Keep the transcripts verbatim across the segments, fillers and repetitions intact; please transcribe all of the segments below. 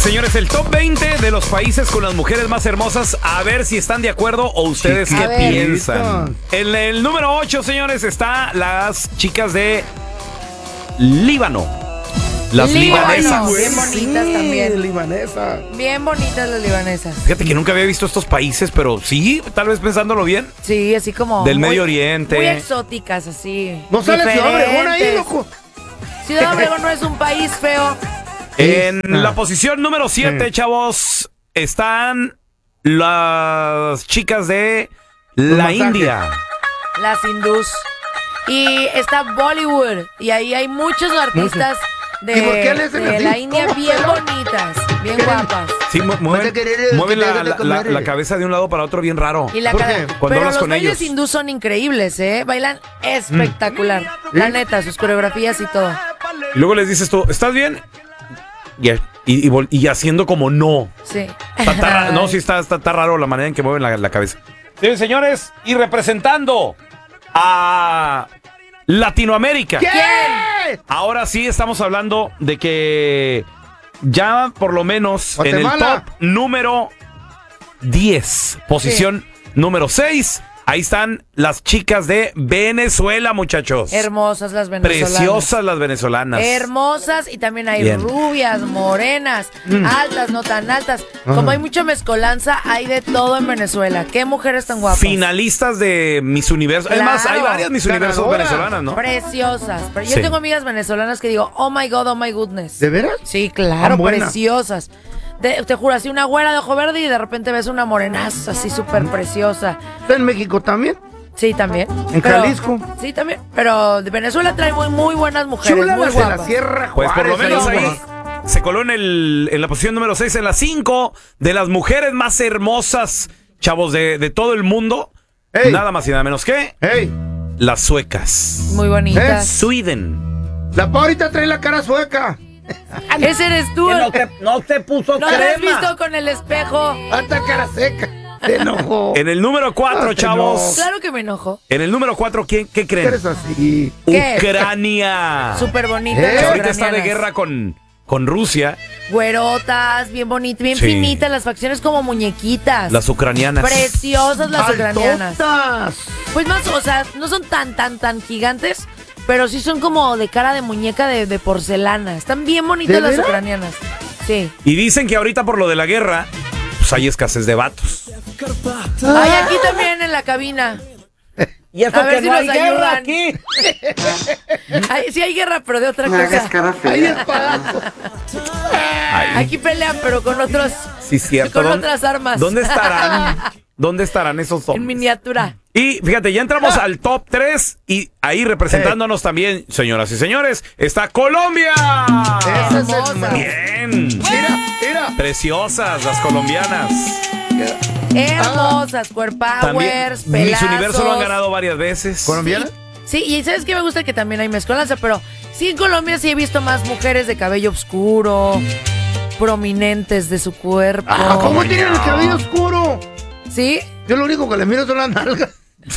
señores, el top veinte de los países con las mujeres más hermosas. A ver si están de acuerdo o ustedes qué piensan. En el número ocho, señores, está las chicas de Líbano. Las Líbano, libanesas. bien bonitas también. Libanesa. Bien bonitas las libanesas. Fíjate que nunca había visto estos países, pero sí, tal vez pensándolo bien. Sí, así como... Del muy, Medio Oriente. Muy exóticas, así. No sale Ciudad Obregón ahí, diferentes. loco. Ciudad Obregón no es un país feo. En Ah. la posición número siete, Sí. chavos, están las chicas de la masajes. India. Las hindús. Y está Bollywood. Y ahí hay muchos artistas de, ¿Y por qué le hacen de así? la India ¿Cómo? bien bonitas, bien guapas. Sí, mu- mueven, Vas a querer mueven que te la, hagan de la- la- comer. la cabeza de un lado para otro bien raro. Y la ¿Por cara- qué? Cuando Pero hablas los con bailes ellos. hindús son increíbles, ¿eh? Bailan espectacular. La neta, sus coreografías y todo. Y luego les dices tú, ¿estás bien? Y, y, y vol- y haciendo como no. Sí. Está- está ra- no, sí está, está, está raro la manera en que mueven la, la cabeza. Sí, señores, y representando a Latinoamérica. ¿Qué? Ahora sí estamos hablando de que ya por lo menos en el Guatemala. top número diez, posición número seis, ahí están las chicas de Venezuela, muchachos. Hermosas las venezolanas. Preciosas las venezolanas. Hermosas y también hay Bien. rubias, morenas, altas, no tan altas. Como hay mucha mezcolanza, hay de todo en Venezuela. ¿Qué mujeres tan guapas? Finalistas de Miss Universo. Además, Claro. hay varias Miss Universos Ganadoras. venezolanas, ¿no? Preciosas. Pero yo Sí. tengo amigas venezolanas que digo, oh my God, oh my goodness. ¿De veras? Sí, claro, Tan buenas. preciosas. De- te juro, así una güera de ojo verde y de repente ves una morenaza así súper preciosa. ¿Está en México también? Sí, también. ¿En Pero- Jalisco? Sí, también. Pero de Venezuela trae muy, muy buenas mujeres, Chula muy las de la guapas. Sierra Pues por lo Juárez, menos ahí guapas. se coló en, el, en la posición número seis, en la cinco de las mujeres más hermosas, chavos, de, de todo el mundo. Ey. Nada más y nada menos que ey, las suecas. Muy bonitas. Sweden. la pa ahorita trae la cara sueca. Ese eres tú. no, te, no te puso ¿No te has visto con el espejo? Hasta cara seca. Se enojó. En el número cuatro, Ah, chavos. no. Claro que me enojo. En el número cuatro, ¿quién, ¿qué creen? Eres así. ¿Qué? Ucrania. Súper bonitas. Eh, las Que ahorita está de ucranianas. guerra con, con Rusia. Güerotas, bien bonitas, bien Sí. finitas, las facciones como muñequitas. Las ucranianas. Preciosas las ucranianas. Altotas. Pues más, o sea, no son tan, tan, tan gigantes, pero sí son como de cara de muñeca de, de porcelana. Están bien bonitas ¿De las veras? ucranianas. Sí. Y dicen que ahorita por lo de la guerra, pues hay escasez de vatos. Hay aquí también en la cabina. Y A ver si nos ayudan. Ay, sí hay guerra, pero de otra cosa. Ahí espadazo. Aquí pelean, pero con otros, Sí, cierto. con ¿Dónde- otras armas. ¿Dónde estarán? ¿Dónde estarán esos En hombres? miniatura. Y fíjate, ya entramos al top tres y ahí representándonos también, señoras y señores, está Colombia. Ese es el Hermosa. número. Bien. Mira, mira. Preciosas las colombianas. Hermosas, También cuerpowers, Miss pelazos. Universo lo han ganado varias veces. ¿Colombiana? Sí, y ¿sabes qué me gusta? Que también hay mezcolanza, pero sí en Colombia sí he visto más mujeres de cabello oscuro, prominentes de su cuerpo. Ah, ¿cómo tienen el cabello oscuro? ¿Sí? Yo lo único que le miro son las nalgas.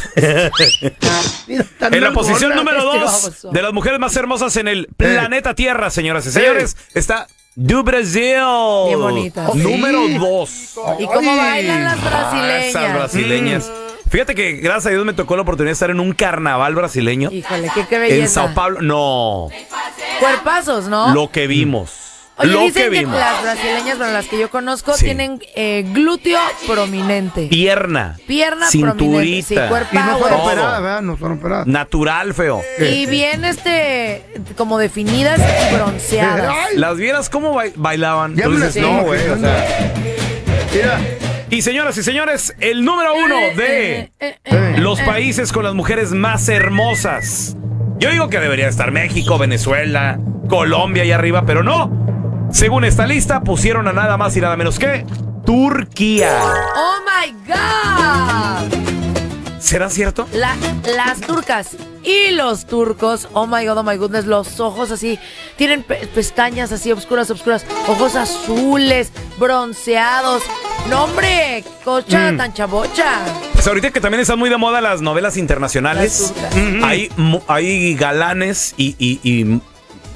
Mira, tan En la nalgonas. posición número este dos baboso. de las mujeres más hermosas en el planeta Tierra, señoras y señores, está Do Brasil. Bien bonitas. Número Sí. dos. ¿Y cómo Ay. bailan las Ah, brasileñas? esas brasileñas. Fíjate que gracias a Dios me tocó la oportunidad de estar en un carnaval brasileño. Híjole, qué, qué belleza. En Sao Paulo. No, Cuerpazos, ¿no? lo que vimos. Oye, lo dicen que que, vimos. las brasileñas, bueno, las que yo conozco, Sí. tienen eh, glúteo prominente. Pierna. Pierna prominente. Sí, cinturita. cuerpo Y no fueron power. Todo. operadas, ¿verdad? No fueron operadas. Natural, feo. Y bien, este, como definidas y bronceadas. Ay, ¿Las vieras cómo ba- bailaban? ya Tú me dices, las no, estoy güey. O sea. Mira. Y señoras y señores, el número uno de Eh, eh, eh, los países con las mujeres más hermosas. Yo digo que debería estar México, Venezuela, Colombia y arriba, pero no. Según esta lista, pusieron a nada más y nada menos que Turquía. ¡Oh, my God! ¿Será cierto? La- las turcas y los turcos, oh my God, oh my goodness, los ojos así, tienen pe- pestañas así oscuras, oscuras, ojos azules, bronceados. No, hombre, cocha Mm. tan chabocha. Pues ahorita que también están muy de moda las novelas internacionales, Las turcas. hay, mu- hay galanes y, y- y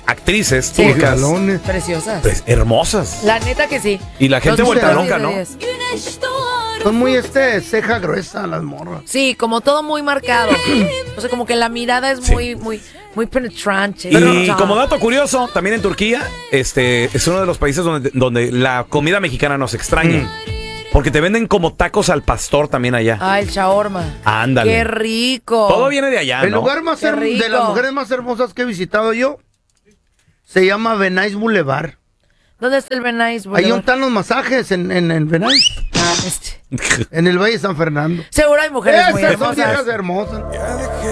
actrices Sí. turcas. Galones. Preciosas. Pues hermosas. La neta que sí. Y la gente Los vuelta números loca, diez de ¿no? diez. Son muy este, ceja gruesa las morras. Sí, como todo muy marcado. O sea, como que la mirada es Sí. muy, muy, muy penetrante. Y como dato curioso, también en Turquía, este, es uno de los países donde, donde la comida mexicana nos extraña. Porque te venden como tacos al pastor también allá. Ah, el shawarma. Ándale. Qué rico. Todo viene de allá, El ¿no? lugar más Qué hermoso de rico. las mujeres más hermosas que he visitado yo se llama Venice Boulevard. ¿Dónde está el Venice Ahí Boulevard? donde están los masajes en, en, en Venice, Este. en el Valle de San Fernando. Seguro hay mujeres muy Esas son hermosas. viejas hermosas.